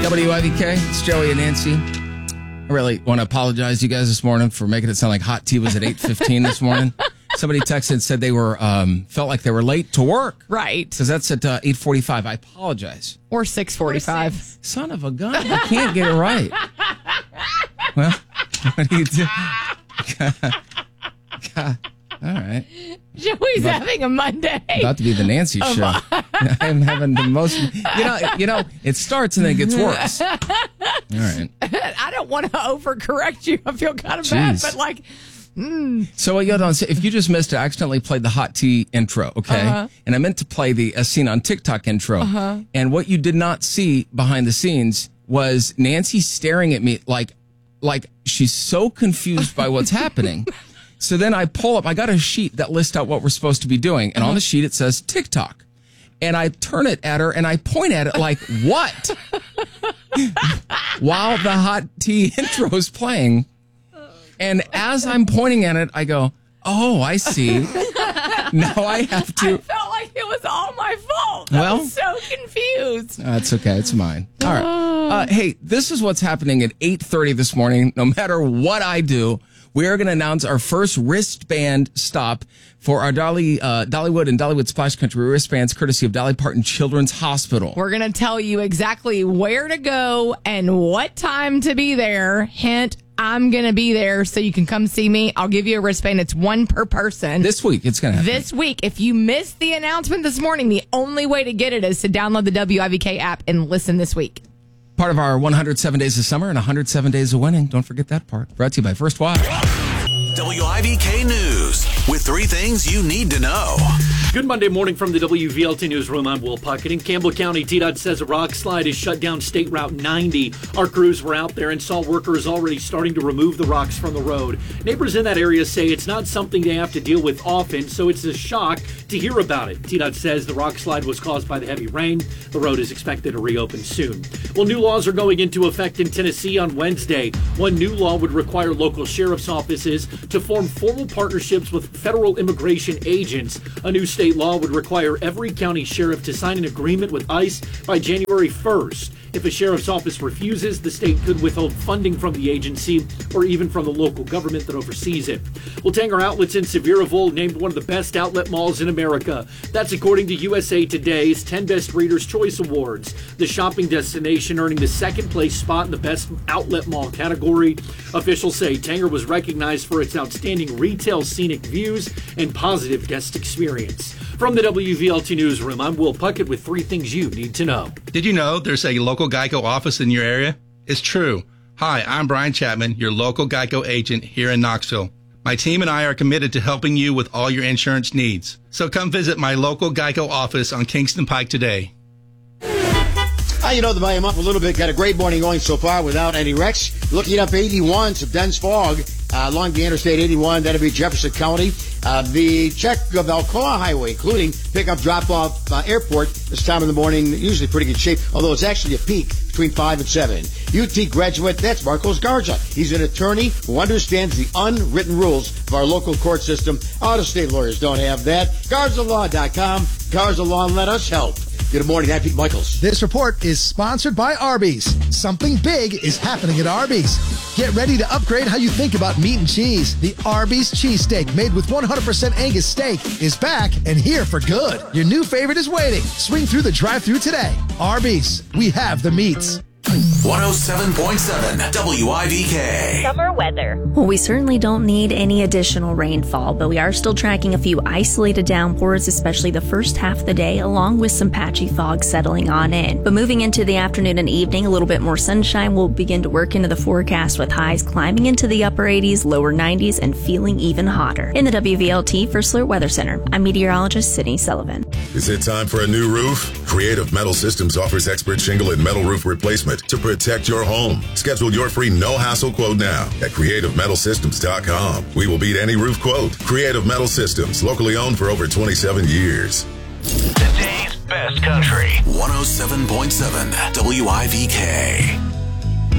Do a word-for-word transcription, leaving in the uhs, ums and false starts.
W I V K, it's Joey and Nancy. I really want to apologize to you guys this morning for making it sound like hot tea was at eight fifteen this morning. Somebody texted and said they were um, felt like they were late to work. Right. Because that's at uh, eight forty-five. I apologize. Or six forty-five. Son of a gun. I can't get it right. Well, what do you do? God. All right. Joey's About, having a Monday. About to be the Nancy show. I'm having the most. You know, you know, it starts and then it gets worse. All right. I don't want to overcorrect you. I feel kind of Jeez. bad, but like. Mm. So you know, if you just missed it, I accidentally played the hot tea intro, okay? Uh-huh. And I meant to play the uh, scene on TikTok intro. Uh-huh. And what you did not see behind the scenes was Nancy staring at me like, like she's so confused by what's happening. So then I pull up, I got a sheet that lists out what we're supposed to be doing. And uh-huh. on the sheet, it says TikTok. And I turn it at her and I point at it like, what? While the hot tea intro is playing. And as I'm pointing at it, I go, oh, I see. Now I have to. I felt like it was all my fault. I Well, was so confused. That's uh, okay. It's mine. All right. Uh, hey, this is what's happening at eight thirty this morning. No matter what I do, we are going to announce our first wristband stop for our Dolly, uh, Dollywood and Dollywood Splash Country wristbands, courtesy of Dolly Parton Children's Hospital. We're going to tell you exactly where to go and what time to be there. Hint, I'm going to be there so you can come see me. I'll give you a wristband. It's one per person. This week, it's going to happen. This week. If you missed the announcement this morning, the only way to get it is to download the W I V K app and listen this week. Part of our one hundred seven days of summer and one hundred seven days of winning. Don't forget that part. Brought to you by First Watch. W I V K News with three things you need to know. Good Monday morning from the W V L T Newsroom. I'm Will Puckett. In Campbell County, T DOT says a rock slide has shut down State Route ninety. Our crews were out there and saw workers already starting to remove the rocks from the road. Neighbors in that area say it's not something they have to deal with often, so it's a shock to hear about it. T DOT says the rock slide was caused by the heavy rain. The road is expected to reopen soon. Well, new laws are going into effect in Tennessee on Wednesday. One new law would require local sheriff's offices to form formal partnerships with federal immigration agents. A new state law would require every county sheriff to sign an agreement with ICE by January first. If a sheriff's office refuses, the state could withhold funding from the agency or even from the local government that oversees it. Well, Tanger Outlets in Sevierville named one of the best outlet malls in America. That's according to U S A Today's ten Best Readers' Choice Awards. The shopping destination earning the second place spot in the best outlet mall category. Officials say Tanger was recognized for its outstanding retail scenic views and positive guest experience. From the W V L T Newsroom, I'm Will Puckett with three things you need to know. Did you know there's a local Geico office in your area? It's true. Hi, I'm Brian Chapman, your local Geico agent here in Knoxville. My team and I are committed to helping you with all your insurance needs. So come visit my local Geico office on Kingston Pike today. Hi, you know the volume up a little bit. Got a great morning going so far without any wrecks. Looking up eighty-one, some dense fog uh, along the Interstate eighty-one. That'll be Jefferson County. Uh, the check of Alcoa Highway, including pickup drop-off uh, airport this time in the morning, usually pretty good shape, although it's actually a peak between five and seven. U T graduate, that's Marcos Garza. He's an attorney who understands the unwritten rules of our local court system. Out-of-state lawyers don't have that. Garza Law dot com. Garza Law, let us help. Good morning, I'm Pete Michaels. This report is sponsored by Arby's. Something big is happening at Arby's. Get ready to upgrade how you think about meat and cheese. The Arby's cheesesteak, made with one hundred percent Angus steak, is back and here for good. Your new favorite is waiting. Swing through the drive-thru today. Arby's, we have the meats. one oh seven point seven W I V K. Summer weather. Well, we certainly don't need any additional rainfall, but we are still tracking a few isolated downpours, especially the first half of the day, along with some patchy fog settling on in. But moving into the afternoon and evening, a little bit more sunshine will begin to work into the forecast, with highs climbing into the upper eighties, lower nineties, and feeling even hotter. In the W V L T First Alert Weather Center, I'm meteorologist Sydney Sullivan. Is it time for a new roof? Creative Metal Systems offers expert shingle and metal roof replacement to protect your home. Schedule your free no-hassle quote now at creative metal systems dot com. We will beat any roof quote. Creative Metal Systems, locally owned for over twenty-seven years. Today's best country. one oh seven point seven W I V K.